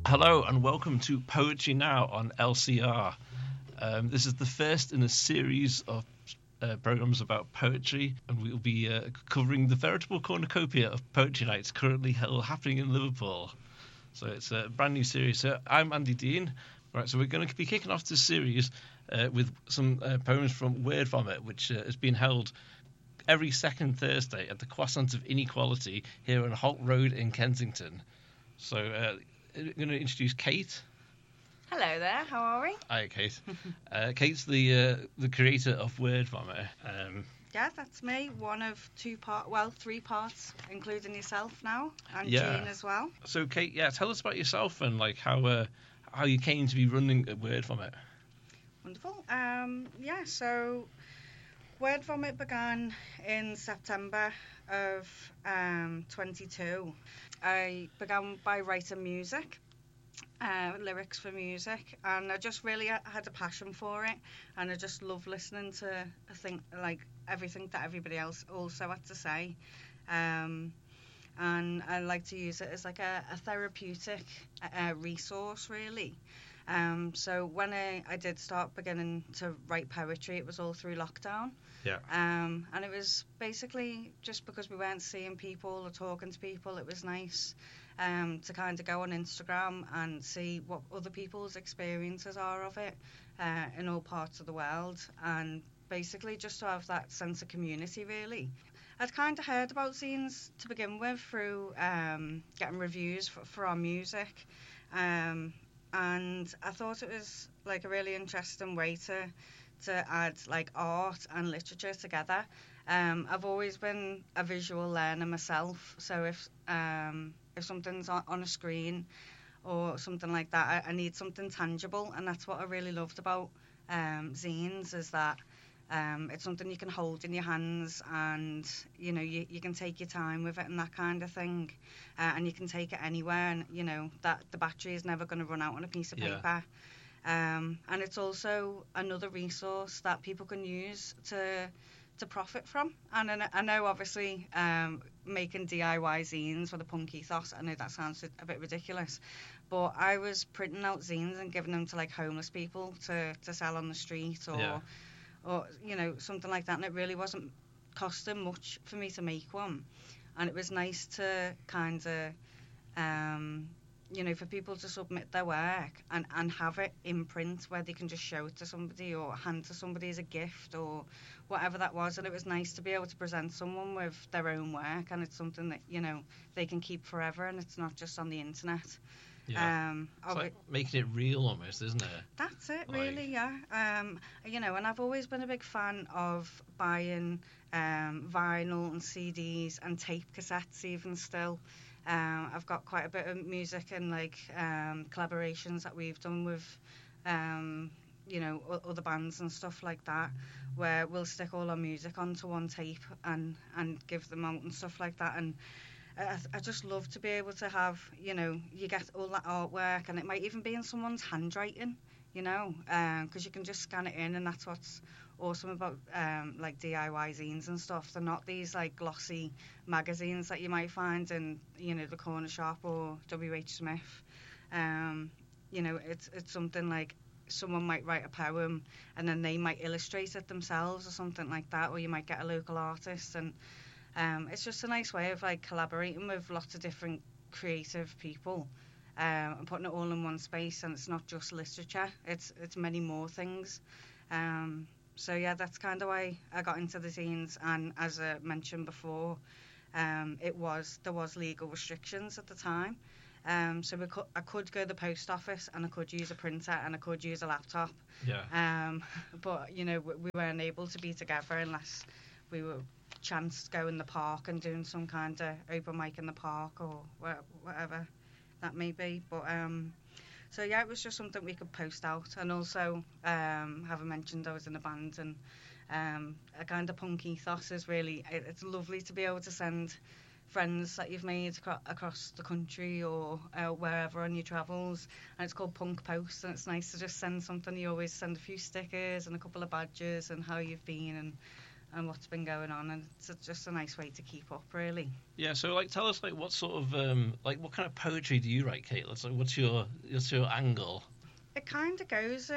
Hello and welcome to Poetry Now on LCR. This is the first in a series of programs about poetry, and we'll be covering the veritable cornucopia of poetry nights currently happening in Liverpool. So it's a brand new series. I'm Andy Dean. Right, so we're going to be kicking off this series with some poems from Word Vomit, which has been held every second Thursday at the Croissant of Inequality here on Holt Road in Kensington. So I'm going to introduce Kate. Hello there, how are we? Hi, Kate. Kate's the creator of Word Vomit. Yeah, that's me. One of three parts, including yourself now, and Yeah. Jean as well. So, Kate, tell us about yourself and like how you came to be running Word Vomit. Wonderful. So Word Vomit began in September of 22. I began by writing music. Lyrics for music, and I just really had a passion for it, and I just love listening to everything that everybody else also had to say, and I like to use it as like a therapeutic resource really. So when I did start beginning to write poetry, it was all through lockdown. Yeah. And it was basically just because we weren't seeing people or talking to people, it was nice to kind of go on Instagram and see what other people's experiences are of it in all parts of the world, and basically just to have that sense of community really. I'd kind of heard about zines to begin with through getting reviews for our music, and I thought it was like a really interesting way to add like art and literature together. I've always been a visual learner myself, so if something's on a screen or something like that, I need something tangible, and that's what I really loved about zines, is that it's something you can hold in your hands, and you can take your time with it and that kind of thing, and you can take it anywhere, and that the battery is never going to run out on a piece of paper. And it's also another resource that people can use to profit from. And I know obviously making DIY zines with a punk ethos, I know that sounds a bit ridiculous, but I was printing out zines and giving them to like homeless people to sell on the street, or something like that, and it really wasn't costing much for me to make one. And it was nice to kind of for people to submit their work and have it in print where they can just show it to somebody or hand to somebody as a gift or whatever that was. And it was nice to be able to present someone with their own work, and it's something that they can keep forever, and it's not just on the internet. It's like making it real almost, isn't it? That's it, really, yeah. And I've always been a big fan of buying vinyl and CDs and tape cassettes even still. I've got quite a bit of music and collaborations that we've done with other bands and stuff like that, where we'll stick all our music onto one tape and give them out and stuff like that. And I just love to be able to have, you get all that artwork, and it might even be in someone's handwriting, because you can just scan it in, and that's what's awesome about DIY zines and stuff. They're not these like glossy magazines that you might find in the corner shop or WH Smith. It's something like someone might write a poem and then they might illustrate it themselves or something like that, or you might get a local artist, and it's just a nice way of like collaborating with lots of different creative people and putting it all in one space. And it's not just literature, it's many more things. So yeah, that's kind of why I got into the zines. And as I mentioned before, there was legal restrictions at the time. So I could go to the post office, and I could use a printer, and I could use a laptop. Yeah. But we weren't able to be together unless we were chanced to go in the park and doing some kind of open mic in the park or whatever that may be. But so yeah, it was just something we could post out. And also, having mentioned I was in a band, and a kind of punk ethos is really, it's lovely to be able to send friends that you've made across the country or wherever on your travels, and it's called Punk Post, and it's nice to just send something. You always send a few stickers and a couple of badges and how you've been what's been going on, and it's just a nice way to keep up, really. Yeah, so like tell us like what sort of like what kind of poetry do you write, Kate? Like what's your angle? It kind of goes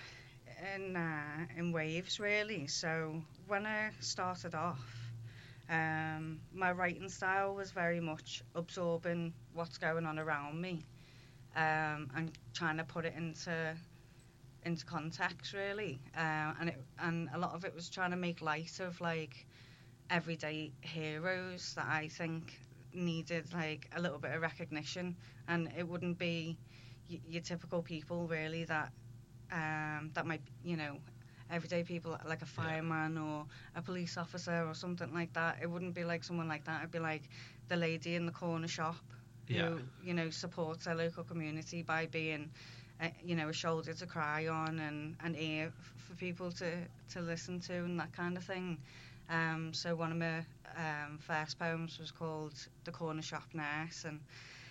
in waves, really. So when I started off, my writing style was very much absorbing what's going on around me, and trying to put it into context, really. And a lot of it was trying to make light of like everyday heroes that I think needed like a little bit of recognition, and it wouldn't be your typical people, really, that might, everyday people like a fireman or a police officer or something like that. It wouldn't be like someone like that. It'd be like the lady in the corner shop who, supports their local community by being, a shoulder to cry on and an ear for people to listen to and that kind of thing. So one of my first poems was called The Corner Shop Nurse, and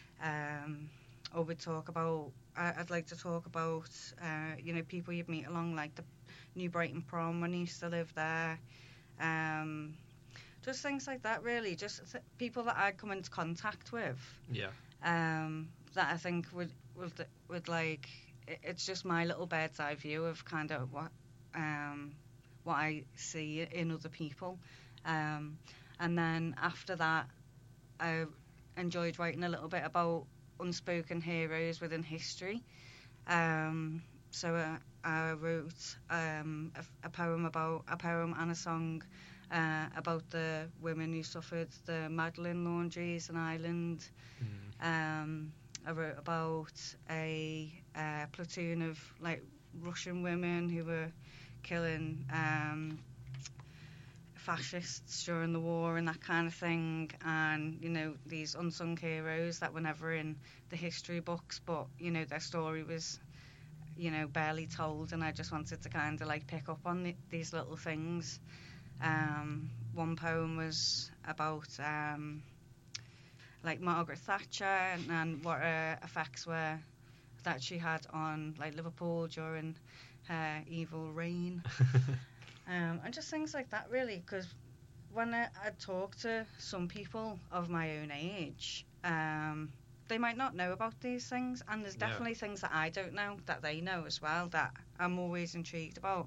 I'd like to talk about, people you'd meet along like the New Brighton Prom when I used to live there. Just things like that, really. Just people that I'd come into contact with. Yeah. That I think would like, it's just my little bird's eye view of kind of what I see in other people. And then after that, I enjoyed writing a little bit about unspoken heroes within history. So I wrote a poem and a song about the women who suffered the Magdalen laundries in Ireland. I wrote about a platoon of like Russian women who were killing fascists during the war and that kind of thing, and these unsung heroes that were never in the history books, but their story was barely told, and I just wanted to kind of like pick up on these little things. One poem was about like Margaret Thatcher and what her effects were that she had on like Liverpool during her evil reign. And just things like that, really, because when I talk to some people of my own age, they might not know about these things, and there's definitely things that I don't know that they know as well that I'm always intrigued about.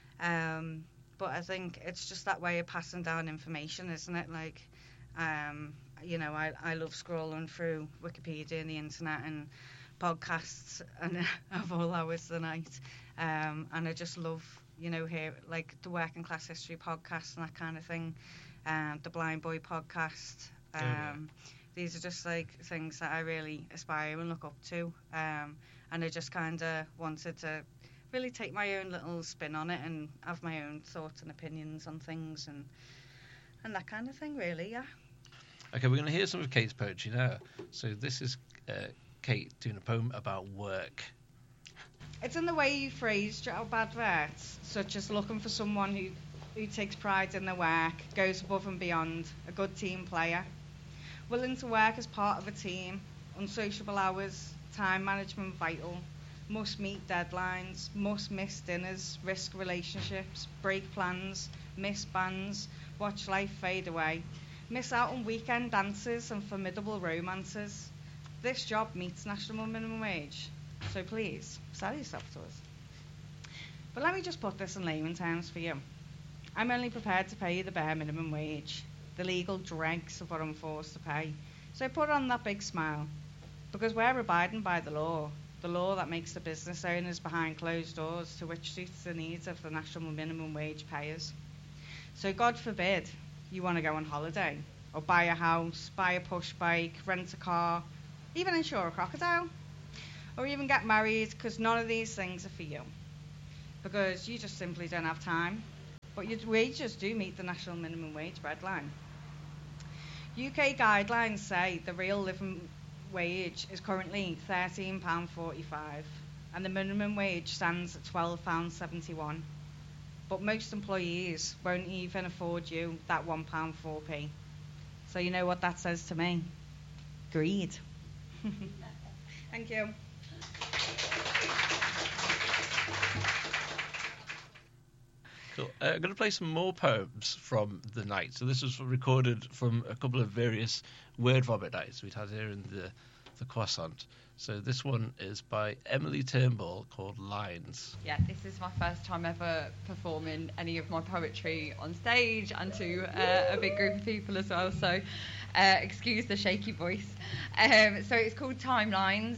But I think it's just that way of passing down information, isn't it? Like, I love scrolling through Wikipedia and the internet and podcasts and of all hours of the night, and I just love hear like the Working Class History podcast and that kind of thing, the Blind Boy podcast. These are just like things that I really aspire and look up to, and I just kind of wanted to really take my own little spin on it and have my own thoughts and opinions on things and that kind of thing, really. Yeah. Okay, we're going to hear some of Kate's poetry now. So this is Kate doing a poem about work. It's in the way you phrase job adverts, such as looking for someone who takes pride in their work, goes above and beyond, a good team player, willing to work as part of a team, unsociable hours, time management vital, must meet deadlines, must miss dinners, risk relationships, break plans, miss bands, watch life fade away, miss out on weekend dances and formidable romances. This job meets national minimum wage. So please, sell yourself to us. But let me just put this in layman terms for you. I'm only prepared to pay you the bare minimum wage, the legal dregs of what I'm forced to pay. So put on that big smile, because we're abiding by the law that makes the business owners behind closed doors, to which suits the needs of the national minimum wage payers. So God forbid you want to go on holiday, or buy a house, buy a push bike, rent a car, even insure a crocodile, or even get married, because none of these things are for you, because you just simply don't have time. But your wages do meet the national minimum wage breadline. UK guidelines say the real living wage is currently £13.45, and the minimum wage stands at £12.71. But most employees won't even afford you that £1.04p. So you know what that says to me? Greed. Thank you. Cool. I'm going to play some more poems from the night. So this was recorded from a couple of various word vomit nights we'd had here in the Croissant. So this one is by Emily Turnbull called Lines. Yeah, this is my first time ever performing any of my poetry on stage and to a big group of people as well. So excuse the shaky voice. So it's called Timelines.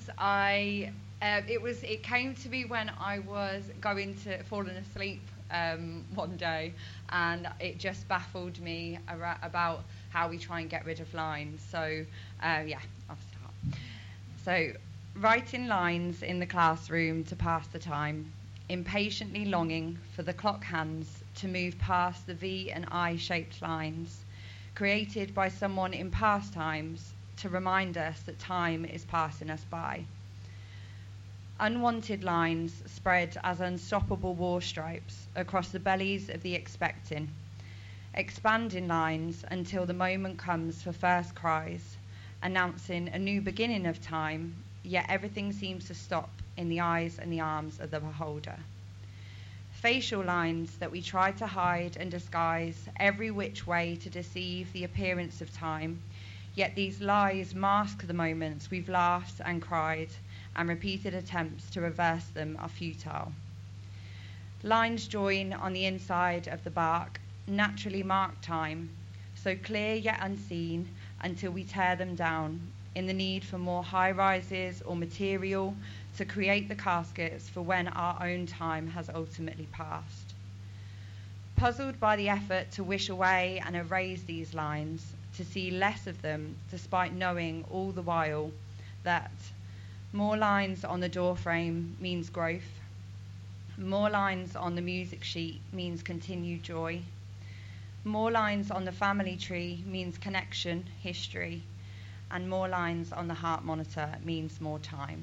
It came to me when I was falling asleep one day, and it just baffled me about how we try and get rid of lines. So I'll start. So, writing lines in the classroom to pass the time, impatiently longing for the clock hands to move past the V and I-shaped lines, created by someone in past times to remind us that time is passing us by. Unwanted lines spread as unstoppable war stripes across the bellies of the expecting, expanding lines until the moment comes for first cries, announcing a new beginning of time, yet everything seems to stop in the eyes and the arms of the beholder. Facial lines that we try to hide and disguise every which way to deceive the appearance of time, yet these lies mask the moments we've laughed and cried, and repeated attempts to reverse them are futile. Lines join on the inside of the bark, naturally mark time, so clear yet unseen until we tear them down, in the need for more high-rises or material to create the caskets for when our own time has ultimately passed. Puzzled by the effort to wish away and erase these lines, to see less of them despite knowing all the while that more lines on the doorframe means growth, more lines on the music sheet means continued joy, more lines on the family tree means connection, history, and more lines on the heart monitor means more time.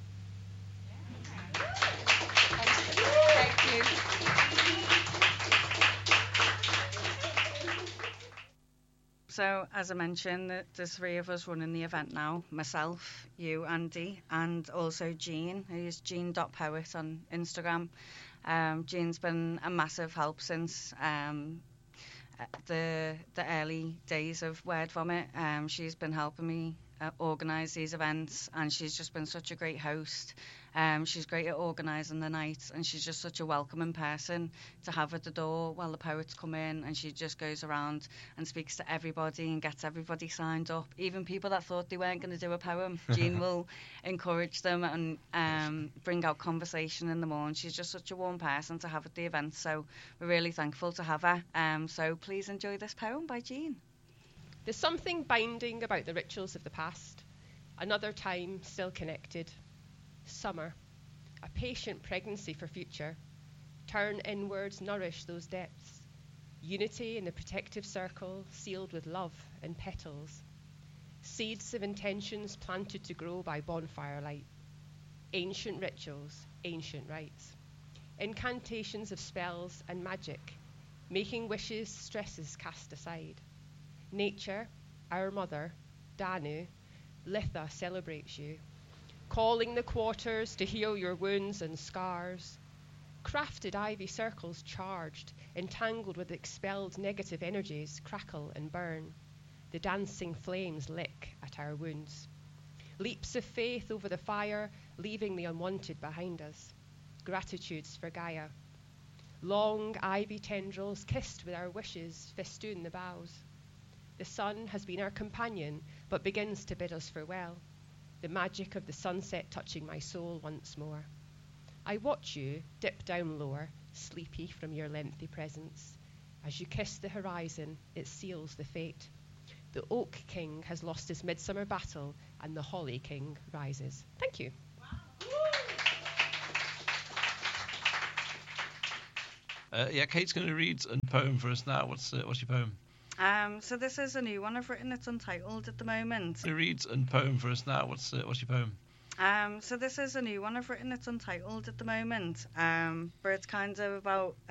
Thank you. So, as I mentioned, there's three of us running the event now. Myself, you, Andy, and also Jean, who's Jean.poet on Instagram. Jean's been a massive help since the early days of Word Vomit. She's been helping me organise these events, and she's just been such a great host. She's great at organising the nights, and she's just such a welcoming person to have at the door while the poets come in, and she just goes around and speaks to everybody and gets everybody signed up, even people that thought they weren't going to do a poem. Jean will encourage them and bring out conversation in the morning. She's just such a warm person to have at the event, so we're really thankful to have her. So please enjoy this poem by Jean. There's something binding about the rituals of the past, another time still connected. Summer, a patient pregnancy for future. Turn inwards, nourish those depths. Unity in the protective circle, sealed with love and petals. Seeds of intentions planted to grow by bonfire light. Ancient rituals, ancient rites. Incantations of spells and magic, making wishes, stresses cast aside. Nature, our mother, Danu, Litha celebrates you, calling the quarters to heal your wounds and scars. Crafted ivy circles charged, entangled with expelled negative energies, crackle and burn. The dancing flames lick at our wounds. Leaps of faith over the fire, leaving the unwanted behind us. Gratitudes for Gaia. Long ivy tendrils kissed with our wishes festoon the boughs. The sun has been our companion, but begins to bid us farewell. The magic of the sunset touching my soul once more. I watch you dip down lower, sleepy from your lengthy presence. As you kiss the horizon, it seals the fate. The Oak King has lost his midsummer battle, and the Holly King rises. Thank you. Kate's going to read a poem for us now. What's your poem? So this is a new one I've written. It's untitled at the moment. She reads a poem for us now. What's your poem? So this is a new one I've written. It's untitled at the moment. But it's kind of about